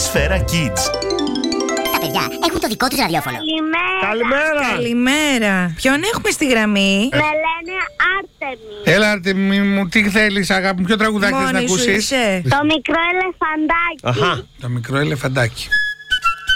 Σφαίρα Kids. Τα παιδιά έχουν το δικό τους ραδιόφωνο. Καλημέρα. Καλημέρα. Ποιον έχουμε στη γραμμή? Με λένε Άρτεμι. Έλα, Αρτεμή μου, τι θέλεις, αγάπη μου, ποιο τραγουδάκι θες να Μόνη σου ακούσεις? είσαι. Το μικρό ελεφαντάκι. Το μικρό ελεφαντάκι.